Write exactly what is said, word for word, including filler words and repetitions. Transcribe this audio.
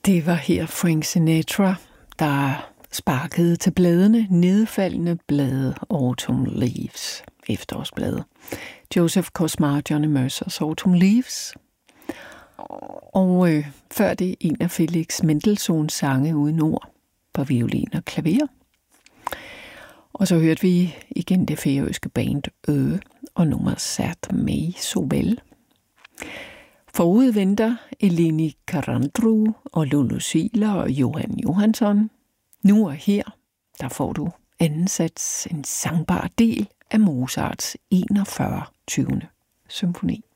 Det var her Frank Sinatra, der sparkede til bladene, nedfaldende blade, Autumn Leaves, efterårsblade. Joseph Kosmar, Johnny Mercers Autumn Leaves. Og øh, før det en af Felix Mendelssohns sange uden ord på violin og klaver. Og så hørte vi igen det færøske band Ø og nummeret Sat mig så vel. Forud venter Eleni Karandru og Lulu Ziegler og Johan Johansson. Nu og her, der får du anden sats, en sangbar del af Mozarts enogfyrre tyvende symfoni.